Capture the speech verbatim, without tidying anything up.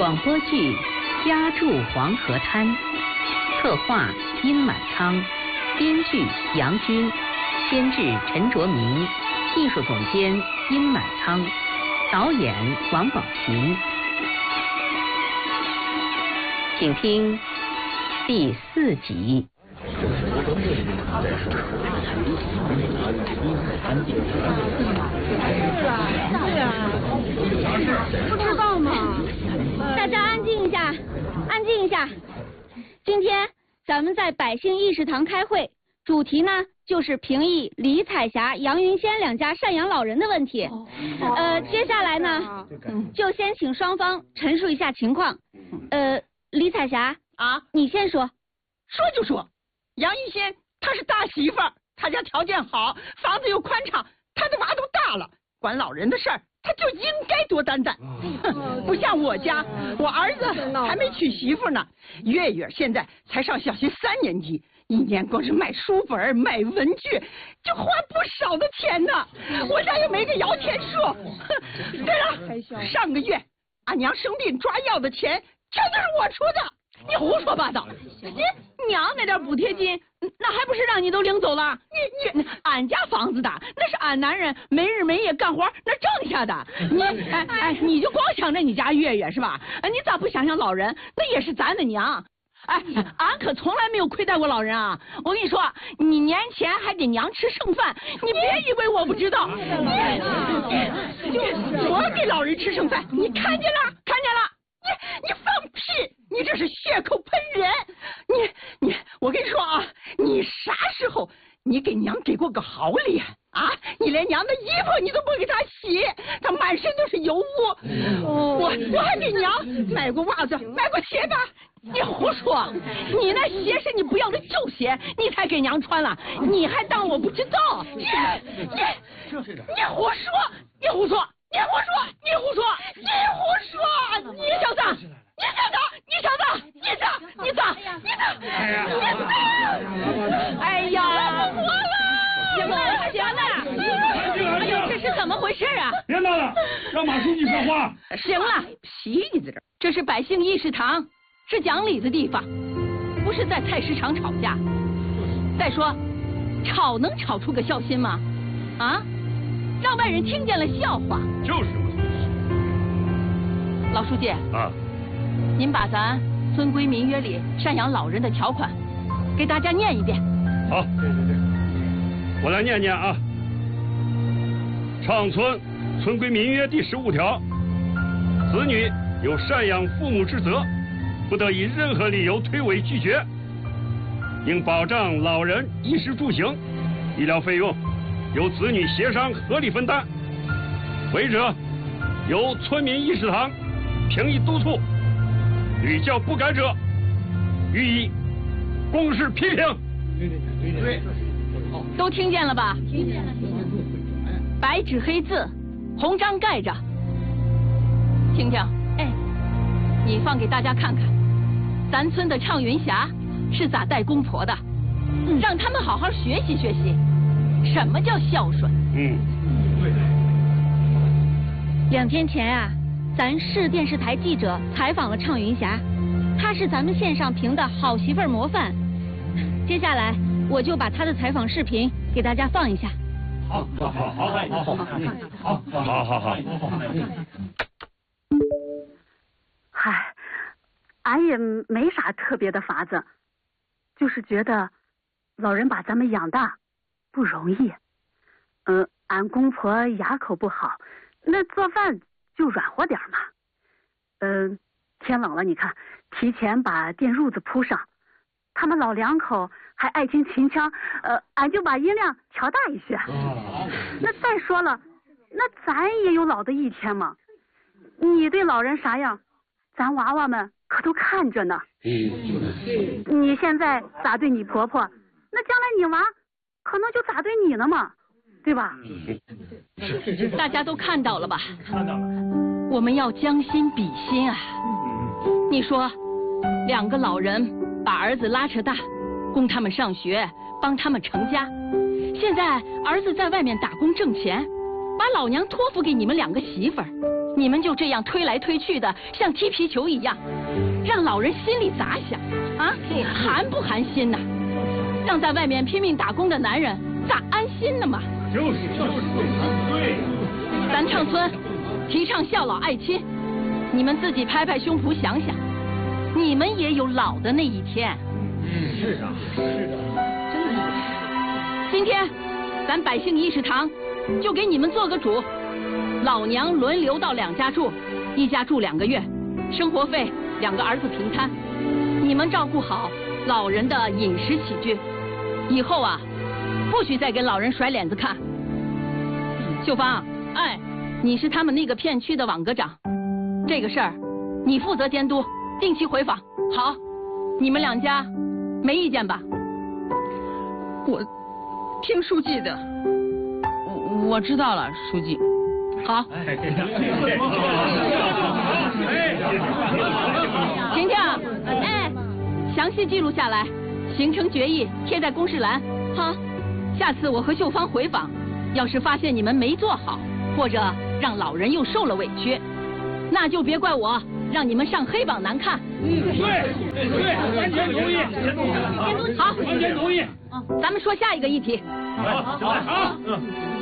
广播剧《家住黄河滩》，策划殷满仓，编剧杨军，监制陈卓明，艺术总监殷满仓，导演王宝琴。请听第四集。 不知道吗？大家安静一下，安静一下。今天咱们在百姓议事堂开会，主题呢就是评议李彩霞、杨云仙两家赡养老人的问题。呃，接下来呢，就先请双方陈述一下情况。呃，李彩霞啊， 你先说。 说就说，杨云仙她是大媳妇儿，她家条件好，房子又宽敞，她的娃都大了，管老人的事儿，她就应该多担担。不像我家，我儿子还没娶媳妇呢，月月现在才上小学三年级，一年光是买书本、买文具，就花不少的钱呢。我家又没个摇钱树。对了，上个月俺娘生病抓药的钱，全都是我出的。你胡说八道！你娘那点补贴金，那还不是让你都领走了？你你，俺家房子大，那是俺男人没日没夜干活那挣下的。你哎哎，你就光想着你家月月是吧？你咋不想想老人？那也是咱的娘。哎，俺可从来没有亏待过老人啊！我跟你说，你年前还给娘吃剩饭，你别以为我不知道。你你就我给老人吃剩饭，你看见了？看见了？你你放屁！你这是血口喷人！你你，我跟你说啊，你啥时候你给娘给过个好脸啊？你连娘的衣服你都不给她洗，她满身都是油污。我我还给娘买过袜子，买过鞋吧？你胡说！你那鞋是你不要的旧鞋，你才给娘穿了，你还当我不知道？你你你胡说！你胡说！你胡说！你胡说！你胡说！你小子！你小子！你小子！你咋？你咋？你咋？你咋？哎呀！不活了！行了，行了！哎呦，这是怎么回事啊？ 别闹了，让马书记说话。 行了，皮你在这儿。这是百姓议事堂，是讲理的地方，不是在菜市场吵架。再说，吵能吵出个孝心吗？啊？让外人听见了笑话。 就是嘛。 老书记啊， 您把咱村规民约里赡养老人的条款给大家念一遍。 好，对对对，我来念念啊。畅村村规民约第十五条，子女有赡养父母之责，不得以任何理由推诿拒绝，应保障老人衣食住行、医疗费用由子女协商合理分担，违者由村民议事堂评议督促，屡教不改者予以公示批评。对对对对， 都听见了吧？听见了，听见了。白纸黑字，红章盖着。听听，哎，你放给大家看看，咱村的畅云霞是咋带公婆的，嗯、让他们好好学习学习。什么叫孝顺？ 嗯，对。 两天前啊，咱市电视台记者采访了畅云霞，她是咱们县上评的好媳妇儿模范。接下来我就把她的采访视频给大家放一下。 好，好，好，好，好，好，好，好。 嗨，俺也没啥特别的法子，就是觉得老人把咱们养大不容易。嗯、呃，俺公婆牙口不好，那做饭就软和点嘛。嗯、呃，天冷了，你看，提前把电褥子铺上。他们老两口还爱听秦腔，呃，俺就把音量调大一些。那再说了，那咱也有老的一天嘛。你对老人啥样，咱娃娃们可都看着呢。你现在咋对你婆婆，那将来你娃可能就咋对你呢嘛，对吧？ 大家都看到了吧？看到了。我们要将心比心啊！你说，两个老人把儿子拉扯大，供他们上学，帮他们成家。现在儿子在外面打工挣钱，把老娘托付给你们两个媳妇儿， 你们就这样推来推去的，像踢皮球一样，让老人心里咋想啊？寒不寒心呐？让在外面拼命打工的男人咋安心呢嘛？ 就是就是对。 咱长村提倡孝老爱亲，你们自己拍拍胸脯想想，你们也有老的那一天。 嗯，是啊，是的， 真的。今天咱百姓义士堂就给你们做个主，老娘轮流到两家住，一家住两个月，生活费两个儿子平摊，你们照顾好老人的饮食起居，以后啊，不许再给老人甩脸子看。秀芳，哎，你是他们那个片区的网格长，这个事儿你负责监督，定期回访。好，你们两家没意见吧？ 我听书记的， 我我知道了，书记。 好。婷婷，哎，详细记录下来，形成决议贴在公示栏。好，下次我和秀芳回访，要是发现你们没做好，或者让老人又受了委屈，那就别怪我让你们上黑榜难看。 嗯，对对，完全同意。 好， 完全同意。 咱们说下一个议题。 好，好，好。